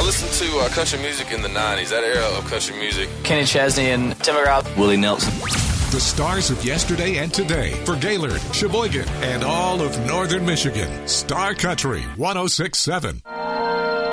listened to country music in the 90s, that era of country music. Kenny Chesney and Tim McGraw. Willie Nelson. The stars of yesterday and today for Gaylord, Sheboygan, and all of northern Michigan. Star Country 106.7.